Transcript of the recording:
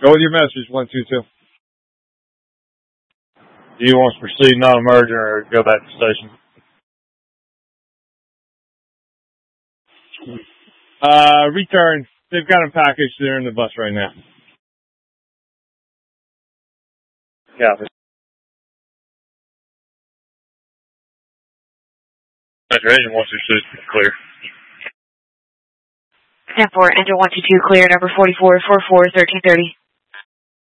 Go with your message, 122. Do you want to proceed non-emergent or go back to station? Return. They've got them packaged. They're in the bus right now. Copy. Engine 122 clear. 10-4, engine 122 clear, number 44, 44, 1330.